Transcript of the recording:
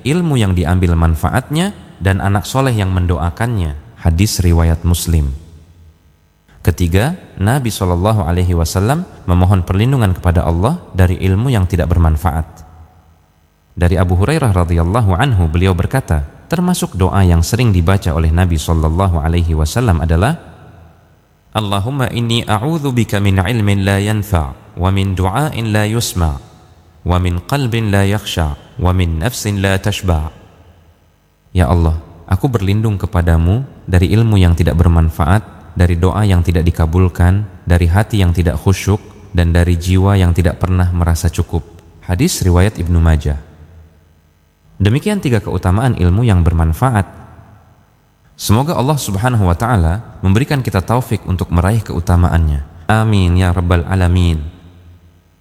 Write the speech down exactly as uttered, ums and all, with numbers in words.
ilmu yang diambil manfaatnya dan anak soleh yang mendoakannya. Hadis riwayat Muslim. Ketiga, Nabi shallallahu alaihi wasallam memohon perlindungan kepada Allah dari ilmu yang tidak bermanfaat. Dari Abu Hurairah radhiyallahu anhu, beliau berkata, termasuk doa yang sering dibaca oleh Nabi shallallahu alaihi wasallam adalah Allahumma inni a'udzubika min ilmin la yanfa' wa min du'ain la yusma' wa min qalbin la yakhsha' wa min nafsin la tashba'. Ya Allah, aku berlindung kepadamu dari ilmu yang tidak bermanfaat, dari doa yang tidak dikabulkan, dari hati yang tidak khusyuk, dan dari jiwa yang tidak pernah merasa cukup. Hadis riwayat Ibnu Majah. Demikian tiga keutamaan ilmu yang bermanfaat. Semoga Allah subhanahu wa ta'ala memberikan kita taufik untuk meraih keutamaannya. Amin ya rabbal alamin.